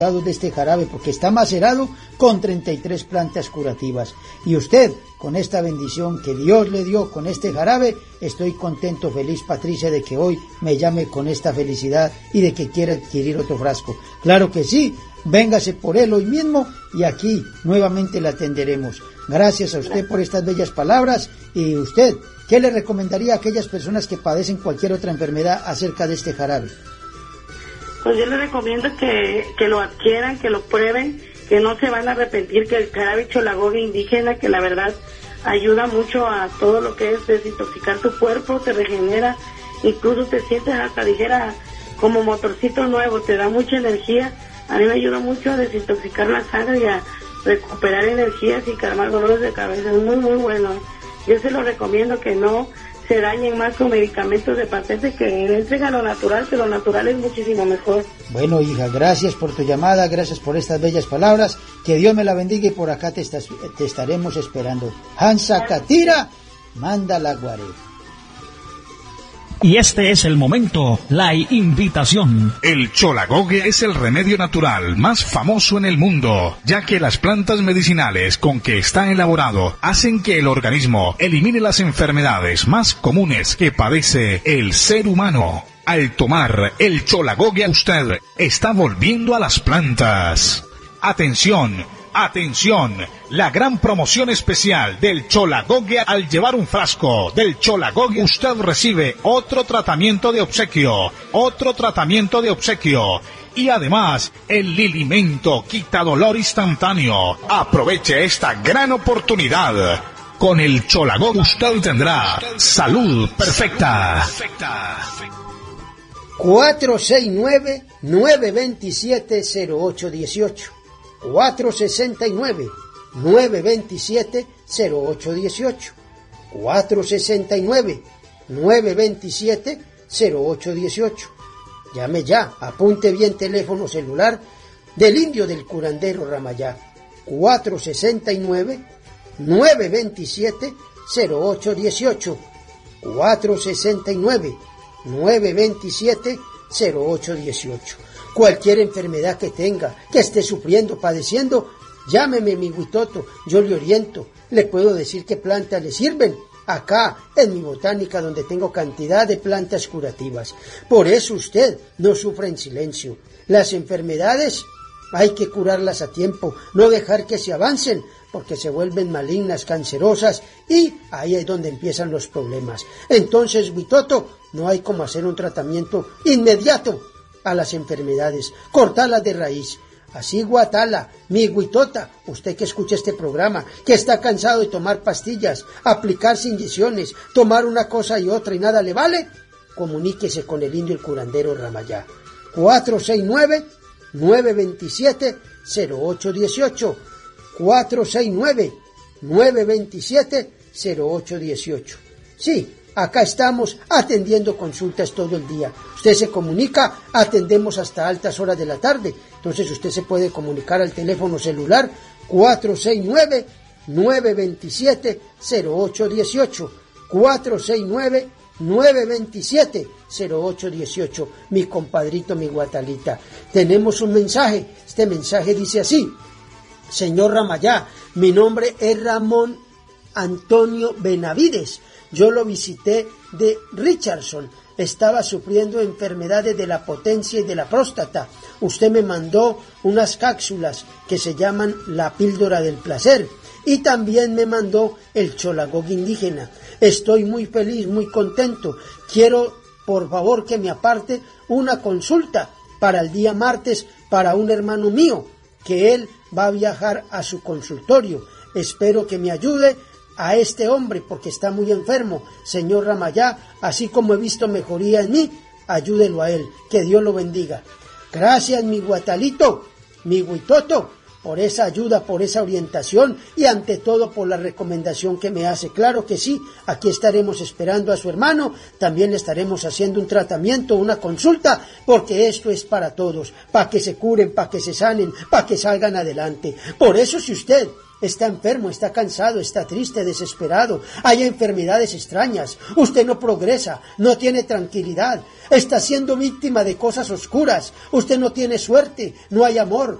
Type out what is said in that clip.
de este jarabe porque está macerado con 33 plantas curativas. Y usted, con esta bendición que Dios le dio con este jarabe, estoy contento, feliz, Patricia, de que hoy me llame con esta felicidad y de que quiera adquirir otro frasco. Claro que sí, véngase por él hoy mismo y aquí nuevamente le atenderemos. Gracias a usted por estas bellas palabras. Y usted, ¿qué le recomendaría a aquellas personas que padecen cualquier otra enfermedad acerca de este jarabe? Pues yo les recomiendo que lo adquieran, que lo prueben, que no se van a arrepentir, que el jarabe Cholagogue indígena, que la verdad ayuda mucho a todo lo que es desintoxicar tu cuerpo, te regenera, incluso te sientes hasta ligera como motorcito nuevo, te da mucha energía. A mí me ayuda mucho a desintoxicar la sangre y a recuperar energías y calmar dolores de cabeza. Es muy, muy bueno. Yo se lo recomiendo, que no se dañen más con medicamentos de patente, que le entren a lo natural, que lo natural es muchísimo mejor. Bueno, hija, gracias por tu llamada, gracias por estas bellas palabras, que Dios me la bendiga y por acá te estaremos esperando. Hansa Katira, manda la guaré. Y este es el momento, la invitación. El Cholagogue es el remedio natural más famoso en el mundo, ya que las plantas medicinales con que está elaborado hacen que el organismo elimine las enfermedades más comunes que padece el ser humano. Al tomar el Cholagogue, usted está volviendo a las plantas. Atención, atención, la gran promoción especial del Cholagogue. Al llevar un frasco del Cholagogue, usted recibe otro tratamiento de obsequio, y además el Lilimento quita dolor instantáneo. Aproveche esta gran oportunidad. Con el Cholagogue usted tendrá salud perfecta. 469-927-0818 469-927-0818 469-927-0818. Llame ya, apunte bien teléfono celular del Indio del Curandero Ramayá. 469-927-0818 469-927-0818. Cualquier enfermedad que tenga, que esté sufriendo, padeciendo, llámeme, mi Huitoto, yo le oriento, le puedo decir qué plantas le sirven, acá en mi botánica, donde tengo cantidad de plantas curativas. Por eso usted no sufra en silencio. Las enfermedades hay que curarlas a tiempo, no dejar que se avancen, porque se vuelven malignas, cancerosas, y ahí es donde empiezan los problemas. Entonces, Huitoto, no hay como hacer un tratamiento inmediato a las enfermedades, cortarlas de raíz. Así, Guatala, mi Huitota, usted que escucha este programa, que está cansado de tomar pastillas, aplicarse inyecciones, tomar una cosa y otra y nada le vale, comuníquese con el Indio el Curandero Ramayá. 469-927-0818 469-927-0818. Sí, acá estamos atendiendo consultas todo el día. Usted se comunica, atendemos hasta altas horas de la tarde. Entonces usted se puede comunicar al teléfono celular 469-927-0818. 469-927-0818. Mi compadrito, mi Guatalita. Tenemos un mensaje. Este mensaje dice así: Señor Ramayá, mi nombre es Ramón Antonio Benavides. Yo lo visité de Richardson. Estaba sufriendo enfermedades de la potencia y de la próstata. Usted me mandó unas cápsulas que se llaman la píldora del placer. Y también me mandó el Cholagogue indígena. Estoy muy feliz, muy contento. Quiero, por favor, que me aparte una consulta para el día martes para un hermano mío, que él va a viajar a su consultorio. Espero que me ayude a este hombre porque está muy enfermo. Señor Ramayá, así como he visto mejoría en mí, ayúdelo a él. Que Dios lo bendiga. Gracias, mi Guatalito, mi Huitoto. por esa ayuda, por esa orientación y ante todo por la recomendación que me hace. Claro que sí, aquí estaremos esperando a su hermano, también le estaremos haciendo un tratamiento, una consulta, porque esto es para todos, para que se curen, para que se sanen, para que salgan adelante. Por eso, si usted está enfermo, está cansado, está triste, desesperado, hay enfermedades extrañas, usted no progresa, no tiene tranquilidad, está siendo víctima de cosas oscuras, usted no tiene suerte, no hay amor,